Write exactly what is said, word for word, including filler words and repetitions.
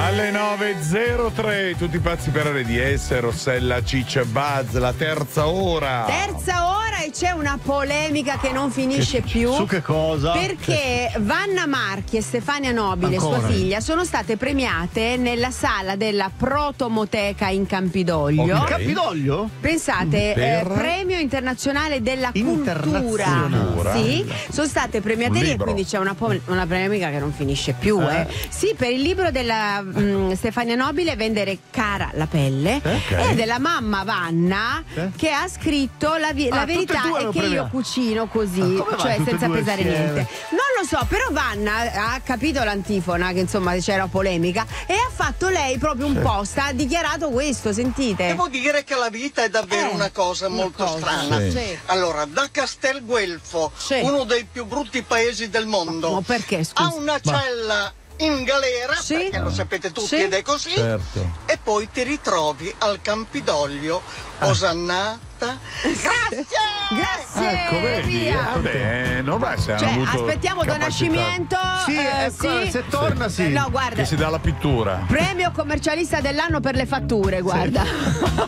Alle nove e zero tre, tutti pazzi per R D S, Rossella, Ciccia, Buzz, la terza ora. Terza ora e c'è una polemica che non finisce Che- più. su che cosa? Perché Vanna Marchi e Stefania Nobile, Ancora? sua figlia, sono state premiate nella sala della Protomoteca in Campidoglio. Ok. Campidoglio? Pensate, Per? eh, premio internazionale della cultura. Internazionale. Sì, sono state premiate Un lì e libro. quindi c'è una, po- una polemica che non finisce più. Eh. Eh. Sì, per il libro della mh, Stefania Nobile, Vendere cara la pelle, Ok. e della mamma Vanna Eh? che ha scritto la, vi- Ah, la tutte e verità due è hanno che io premiato. cucino così, Ma come mai cioè tutte e senza due pesare insieme? niente. Non lo so, però Vanna ha capito l'antifona, che insomma c'era polemica, e ha fatto lei proprio un post, ha dichiarato questo, sentite. Devo dire che la vita è davvero Eh, una cosa una molto cosa. strana. Sì. Sì. Allora, da Castel Guelfo, Sì. uno dei più brutti paesi del mondo, Ma perché, scusa? ha una cella in galera, Sì. perché lo sapete tutti Sì. ed è così, Certo. e poi ti ritrovi al Campidoglio, osannata. Grazie! Grazie, Ecco, vedi? via. Vabbè, eh, normale se Cioè, hanno avuto aspettiamo Don capacità. Nascimento. Sì, eh, ecco, sì. se torna sì. No, guarda. Che si dà la pittura. Premio commercialista dell'anno per le fatture, guarda.